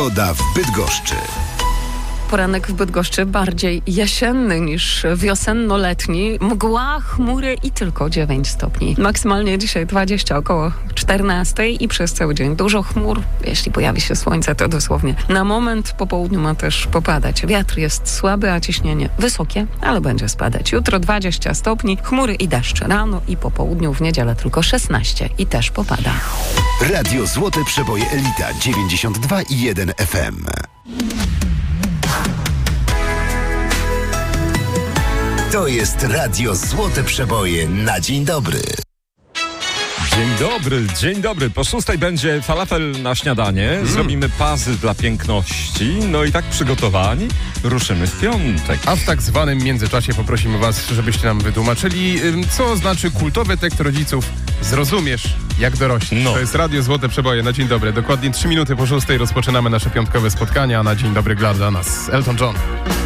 Pogoda w Bydgoszczy. Poranek w Bydgoszczy bardziej jesienny niż wiosenno-letni. Mgła, chmury i tylko 9 stopni. Maksymalnie dzisiaj 20, około 14 i przez cały dzień dużo chmur. Jeśli pojawi się słońce, to dosłownie na moment. Po południu ma też popadać. Wiatr jest słaby, a ciśnienie wysokie, ale będzie spadać. Jutro 20 stopni, chmury i deszcz. Rano i po południu, w niedzielę tylko 16 i też popada. Radio Złote Przeboje Elita 92,1 FM. To jest Radio Złote Przeboje na dzień dobry. Dzień dobry. Po 6 będzie falafel na śniadanie. Zrobimy pazy dla piękności. No i tak przygotowani ruszymy w piątek. A w tak zwanym międzyczasie poprosimy was, żebyście nam wytłumaczyli, co znaczy kultowy tekst rodziców "Zrozumiesz, jak dorośniesz". To jest Radio Złote Przeboje na dzień dobry. Dokładnie 3 minuty po 6 rozpoczynamy nasze piątkowe spotkania, a na dzień dobry gra dla nas Elton John.